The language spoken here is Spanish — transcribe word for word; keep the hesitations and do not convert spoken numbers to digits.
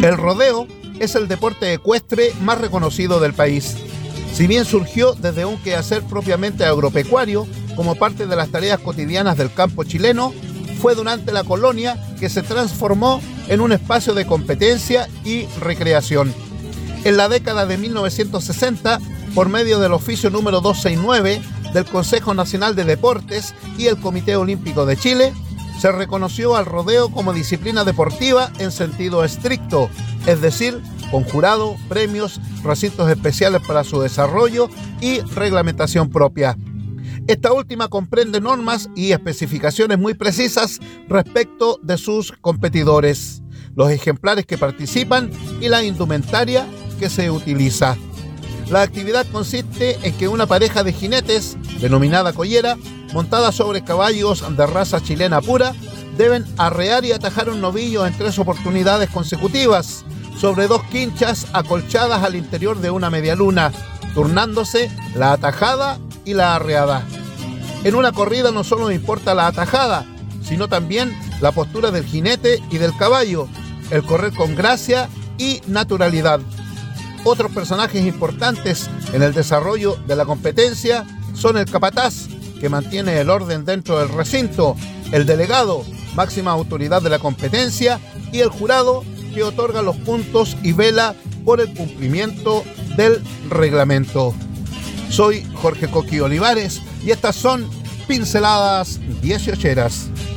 El rodeo es el deporte ecuestre más reconocido del país. Si bien surgió desde un quehacer propiamente agropecuario, como parte de las tareas cotidianas del campo chileno, fue durante la colonia que se transformó en un espacio de competencia y recreación. En la década de mil novecientos sesenta, por medio del oficio número doscientos sesenta y nueve del Consejo Nacional de Deportes y el Comité Olímpico de Chile, se reconoció al rodeo como disciplina deportiva en sentido estricto, es decir, con jurado, premios, recintos especiales para su desarrollo y reglamentación propia. Esta última comprende normas y especificaciones muy precisas respecto de sus competidores, los ejemplares que participan y la indumentaria que se utiliza. La actividad consiste en que una pareja de jinetes, denominada collera, montada sobre caballos de raza chilena pura, deben arrear y atajar un novillo en tres oportunidades consecutivas, sobre dos quinchas acolchadas al interior de una medialuna, turnándose la atajada y la arreada. En una corrida no solo importa la atajada, sino también la postura del jinete y del caballo, el correr con gracia y naturalidad. Otros personajes importantes en el desarrollo de la competencia son el capataz, que mantiene el orden dentro del recinto, el delegado, máxima autoridad de la competencia, y el jurado, que otorga los puntos y vela por el cumplimiento del reglamento. Soy Jorge Coqui Olivares y estas son Pinceladas dieciocheras.